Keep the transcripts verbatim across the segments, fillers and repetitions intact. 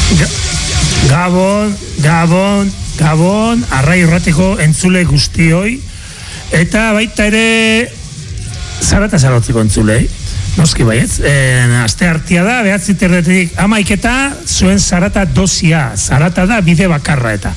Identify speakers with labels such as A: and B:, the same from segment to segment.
A: Gabon, Gabon, Gabon, Arrai Irratiko entzule guztioi, eta baita ere zarata zaratzeko entzulei, noski baietz, en, aste hartia da, behatzi terretik amaiketa, zuen zarata dosia, zarata da bide bakarra eta.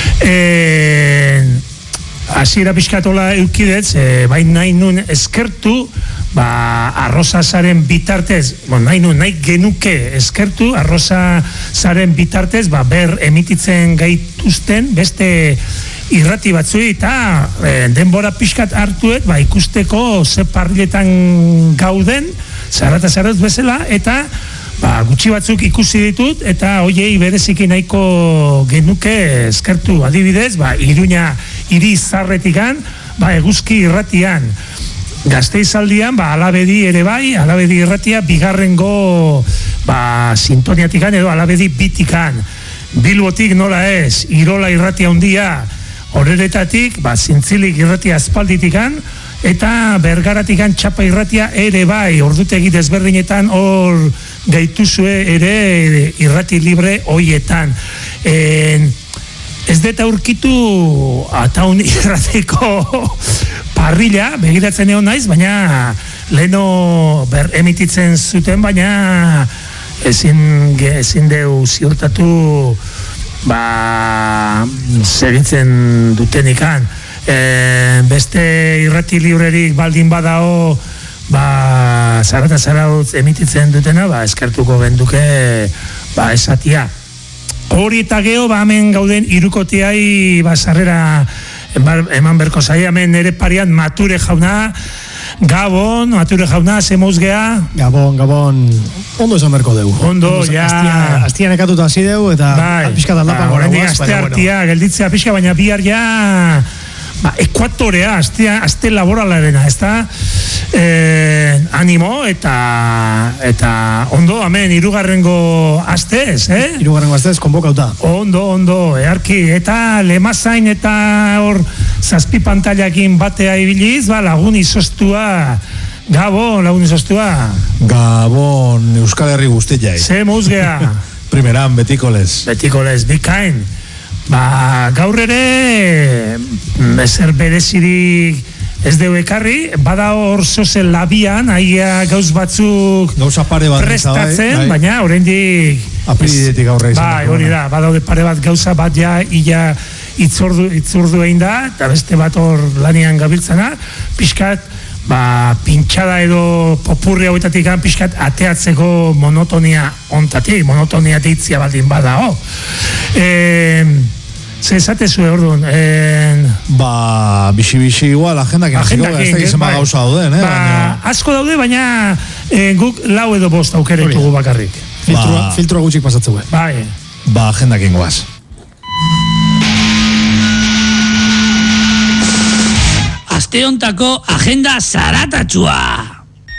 A: En, Hasiera pixkatola eukidetz, e, bain nahi nun eskertu, ba, arroza zaren bitartez, bon, nahi nun, nahi genuke eskertu, arroza zaren bitartez, ba, ber emititzen gaituzten, beste irrati batzui, eta e, denbora pixkat hartuet, ba, ikusteko ze parriletan gauden, zarata zaratuz bezala, eta ba, gutxi batzuk ikusi ditut, eta hoiei bereziki nahiko genuke eskertu adibidez, ba, Iruña hiri zarretikan, ba, eguzki irratian. Gasteizaldian, ba, Alabedi ere bai, Alabedi irratia bigarrengo ba, sintoniatikan edo Alabedi bitikan. Bilbotik nola ez, Irola irratia handia, horretatik, ba, Zintzilik irratia aspalditikan, eta Bergaratikan Txapa irratia ere bai, ordutegi desberdinetan hor gaituzue ere irrati libre hoietan. En, ez deta aurkitu ataun irratiko parrilla, begiratzen egon naiz, baina leheno ber emititzen zuten, baina ezin, ezin deu ziurtatu ba, segitzen dutenikan. E, beste irrati librerik baldin badao ba, zarata zarautz emititzen dutena, ba, eskertuko genduke ba, esatia. Hori eta geho, ba, hemen gauden irukotiai ba, sarrera eman berko zai, hemen ere parian Mature jauna, Gabon, Mature jauna, zemouz geha?
B: Gabon, Gabon, ondo esan berko dugu.
A: Ondo, ja.
B: Aztian, aztian ekatuta hasi dugu, eta bai, pixka taldapan
A: gora guaz. Azte hartia, gelditzea pixka, baina bihar ja ba, ekuatorea, azte, azte laboralarena, ez da? Eh, animo eta eta ondo, hemen irugarrengo astez, eh?
B: Irugarrengo astez, konbokauta.
A: Ondo, ondo, earki, eta lemazain eta hor zazpi pantailakin batea ibiliz, ba, lagun izostua, Gabon, lagun izostua.
C: Gabon, Euskal Herri guztiai.
A: Ze muzgea.
C: Primeran, betikoles.
A: Betikoles, bikain. Ba, gaur ere, ezer berezirik ez deu ekarri, bada hor zozen labian, aia gauz batzuk
C: gauza pare bat
A: prestatzen,
C: bai, bai.
A: baina oraindik
C: aprilidetik aurre izan.
A: Bai, hori da, badaude pare bat gauza bat ja, ia itzordu, itzordu egin da, eta beste bat hor lanian gabiltzana, pixkat, ba, pintxada edo popurri hauetatik pixkat ateatzeko monotonia ontatik, monotonia deitzia baldin bada, ho. E, Ze esatezue orduan? En...
C: Ba, bixi-bixi igual, agendak inaziko, ez da gizema
A: bai.
C: gauza dauden, eh?
A: Ba, baina... asko daude, baina eh, guk lau edo bost aukere ditugu bakarrik.
B: Filtroa, ba... filtroa gutxik pasatzeu.
A: Bai.
C: Ba, agendak ingoaz.
D: Aste hontako agenda zaratatxua.